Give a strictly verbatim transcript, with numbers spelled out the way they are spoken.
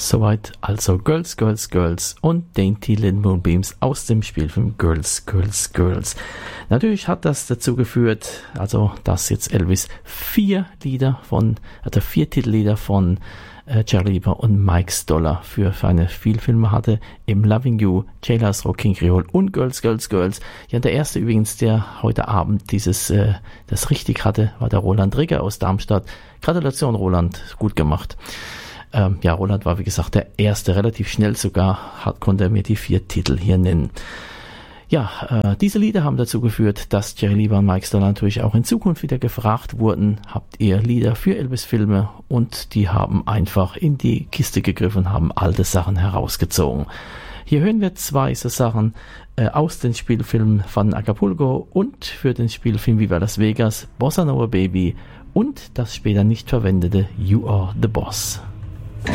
Soweit also Girls, Girls, Girls und Dainty Lynn Moonbeams aus dem Spielfilm Girls, Girls, Girls. Natürlich hat das dazu geführt, also dass jetzt Elvis vier Lieder von, also vier Titellieder von äh, Jerry Lieber und Mike Stoller für seine Spielfilme hatte, im Loving You, Jailhouse Rock King Creole und Girls, Girls, Girls. Ja, der erste übrigens, der heute Abend dieses, äh, das richtig hatte, war der Roland Rigger aus Darmstadt. Gratulation Roland, gut gemacht. Ähm, ja, Roland war wie gesagt der erste, relativ schnell sogar, hat, konnte er mir die vier Titel hier nennen. Ja, äh, diese Lieder haben dazu geführt, dass Jerry Lieber und Mike Stoller natürlich auch in Zukunft wieder gefragt wurden, habt ihr Lieder für Elvis-Filme? Und die haben einfach in die Kiste gegriffen, haben alte Sachen herausgezogen. Hier hören wir zwei so Sachen äh, aus den Spielfilmen von Acapulco und für den Spielfilm Viva Las Vegas, Bossa Nova Baby und das später nicht verwendete You Are the Boss.